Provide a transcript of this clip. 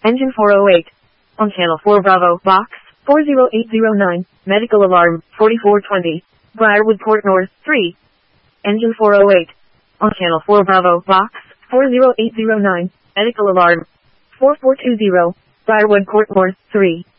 Engine 408. On channel 4 Bravo, box 40809, medical alarm 4420, Briarwood Court North 3. Engine 408. On channel 4 Bravo, box 40809, medical alarm 4420, Briarwood Court North 3.